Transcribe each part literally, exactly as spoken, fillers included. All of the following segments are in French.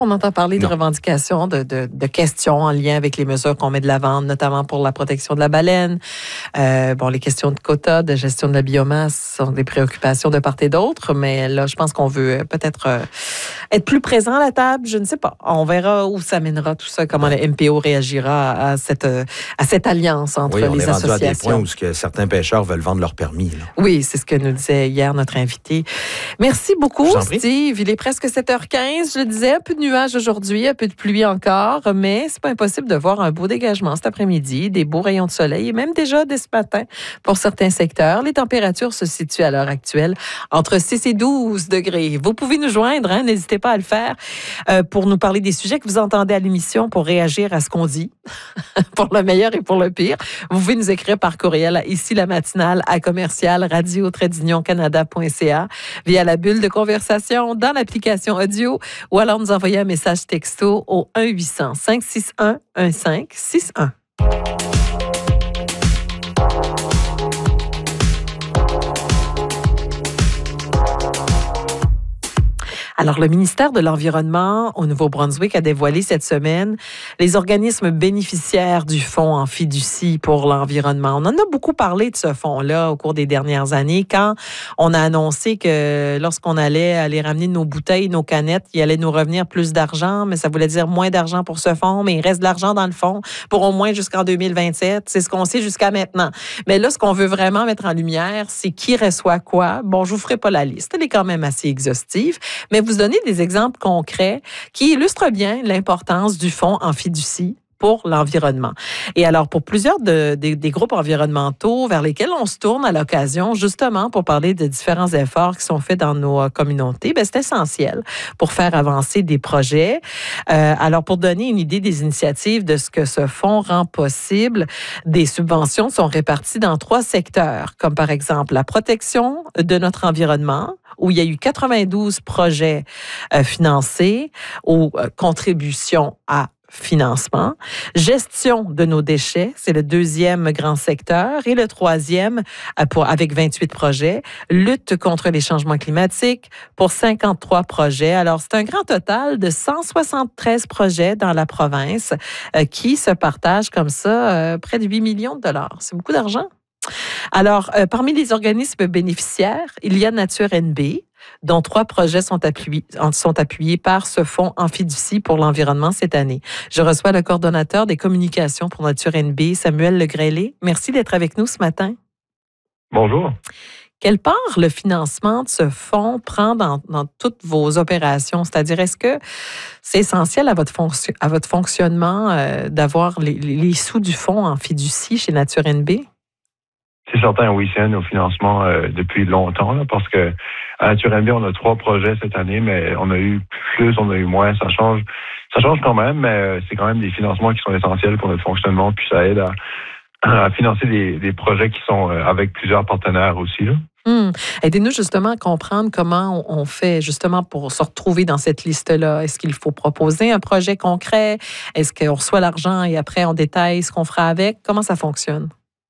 On entend parler de Non. revendications, de, de, de questions en lien avec les mesures qu'on met de l'avant, notamment pour la protection de la baleine. Euh, bon, les questions de quotas, de gestion de la biomasse sont des préoccupations de part et d'autre, mais là, je pense qu'on veut peut-être euh, être plus présent à la table. Je ne sais pas. On verra où ça mènera tout ça, comment le M P O réagira à cette, à cette alliance entre oui, on les est rendu associations. à des points où ce que certains pêcheurs veulent vendre leur permis. Là. Oui, c'est ce que nous disait hier notre invité. Merci beaucoup, Steve. Il est presque sept heures quinze. Je le disais, un peu de nuages aujourd'hui, un peu de pluie encore, mais c'est pas impossible de voir un beau dégagement cet après-midi, des beaux rayons de soleil et même déjà dès ce matin pour certains secteurs. Les températures se situent à l'heure actuelle entre six et douze degrés. Vous pouvez nous joindre, hein, n'hésitez pas à le faire, euh, pour nous parler des sujets que vous entendez à l'émission, pour réagir à ce qu'on dit, pour le meilleur et pour le pire. Vous pouvez nous écrire par courriel, ici la matinale à commercial radio tiret union canada point c a, via la bulle de conversation dans l'application audio, ou alors nous envoyer un message texto au un huit cents, cinq six un, un cinq six un. Alors, le ministère de l'Environnement au Nouveau-Brunswick a dévoilé cette semaine les organismes bénéficiaires du fonds en fiducie pour l'environnement. On en a beaucoup parlé de ce fonds-là au cours des dernières années, quand on a annoncé que lorsqu'on allait aller ramener nos bouteilles, nos canettes, il allait nous revenir plus d'argent, mais ça voulait dire moins d'argent pour ce fonds, mais il reste de l'argent dans le fonds pour au moins jusqu'en deux mille vingt-sept. C'est ce qu'on sait jusqu'à maintenant. Mais là, ce qu'on veut vraiment mettre en lumière, c'est qui reçoit quoi. Bon, je vous ferai pas la liste. Elle est quand même assez exhaustive, mais vous donner des exemples concrets qui illustrent bien l'importance du fonds en fiducie pour l'environnement. Et alors, pour plusieurs de, des, des groupes environnementaux vers lesquels on se tourne à l'occasion, justement pour parler de différents efforts qui sont faits dans nos communautés, bien, c'est essentiel pour faire avancer des projets. Euh, alors, pour donner une idée des initiatives de ce que ce fonds rend possible, des subventions sont réparties dans trois secteurs, comme par exemple la protection de notre environnement, où il y a eu quatre-vingt-douze projets euh, financés aux euh, contributions à financement. Gestion de nos déchets, c'est le deuxième grand secteur. Et le troisième, pour, avec vingt-huit projets, lutte contre les changements climatiques pour cinquante-trois projets. Alors, c'est un grand total de cent soixante-treize projets dans la province euh, qui se partagent comme ça euh, près de huit millions de dollars. C'est beaucoup d'argent. Alors, euh, parmi les organismes bénéficiaires, il y a Nature N B, dont trois projets sont appuyés, sont appuyés par ce fonds en fiducie pour l'environnement cette année. Je reçois le coordonnateur des communications pour Nature N B, Samuel Legrellet. Merci d'être avec nous ce matin. Bonjour. Quelle part le financement de ce fonds prend dans, dans toutes vos opérations? C'est-à-dire, est-ce que c'est essentiel à votre, fonction, à votre fonctionnement euh, d'avoir les, les sous du fonds en fiducie chez Nature N B? C'est certain, oui, c'est un de nos financements euh, depuis longtemps, là, parce que à Nature N B, on a trois projets cette année, mais on a eu plus, on a eu moins, ça change. Ça change quand même, mais euh, c'est quand même des financements qui sont essentiels pour notre fonctionnement, puis ça aide à, à financer des, des projets qui sont euh, avec plusieurs partenaires aussi, là. Hum. Aidez-nous justement à comprendre comment on fait justement pour se retrouver dans cette liste-là. Est-ce qu'il faut proposer un projet concret? Est-ce qu'on reçoit l'argent et après on détaille ce qu'on fera avec? Comment ça fonctionne?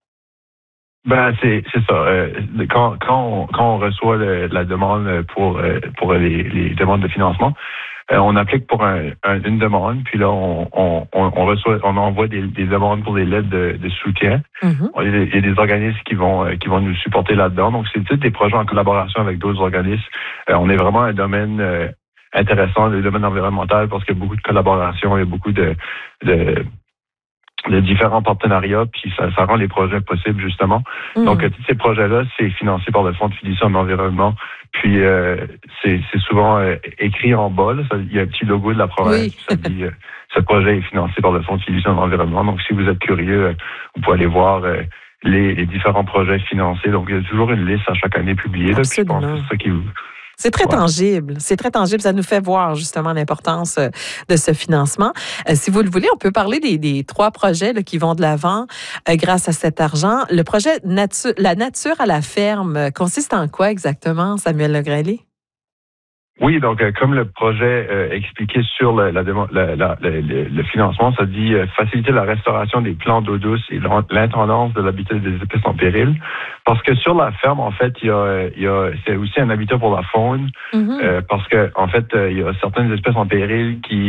Ben c'est c'est ça. Euh, quand quand on, quand on reçoit le, la demande pour euh, pour les, les demandes de financement, euh, on applique pour un, un, une demande, puis là on on, on reçoit, on envoie des, des demandes pour des lettres de, de soutien. Mm-hmm. Il, y a des, il y a des organismes qui vont euh, qui vont nous supporter là-dedans. Donc c'est tous des projets en collaboration avec d'autres organismes. Euh, on est vraiment un domaine euh, intéressant, le domaine environnemental, parce qu'il y a beaucoup de collaboration, il y a beaucoup de de de différents partenariats, puis ça, ça rend les projets possibles, justement. Mmh. Donc, tous ces projets-là, c'est financé par le Fonds de fiducie en environnement. Puis, euh, c'est, c'est souvent euh, écrit en bas, là, ça, il y a un petit logo de la province, oui. Ça dit euh, « Ce projet est financé par le Fonds de fiducie en environnement ». Donc, si vous êtes curieux, euh, vous pouvez aller voir euh, les, les différents projets financés. Donc, il y a toujours une liste à chaque année publiée. Là, puis je pense que c'est ça qui vous... C'est très ouais. tangible. C'est très tangible. Ça nous fait voir justement l'importance de ce financement. Euh, si vous le voulez, on peut parler des, des trois projets là, qui vont de l'avant euh, grâce à cet argent. Le projet natu- La nature à la ferme consiste en quoi exactement, Samuel Legrellet? Oui, donc euh, comme le projet euh, expliqué sur le, la, la, la, le, le financement, ça dit euh, faciliter la restauration des plants d'eau douce et l'intendance de l'habitat des espèces en péril. Parce que sur la ferme, en fait, il y a, il y a c'est aussi un habitat pour la faune, mm-hmm. euh, parce que en fait, euh, il y a certaines espèces en péril qui